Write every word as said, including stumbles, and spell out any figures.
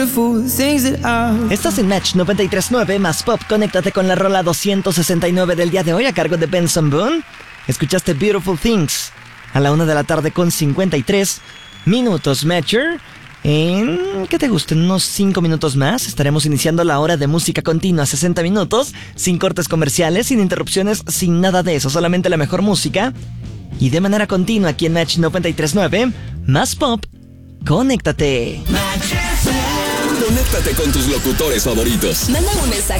Estás en Match noventa y tres punto nueve más Pop. Conéctate con la rola doscientos sesenta y nueve del día de hoy a cargo de Benson Boone. Escuchaste Beautiful Things a la una de la tarde con cincuenta y tres minutos. Matcher, en... ¿qué te gusta? En unos cinco minutos más estaremos iniciando la hora de música continua, sesenta minutos, sin cortes comerciales, sin interrupciones, sin nada de eso, solamente la mejor música y de manera continua aquí en Match noventa y tres punto nueve más Pop. Conéctate. Conéctate con tus locutores favoritos. Manda un mensaje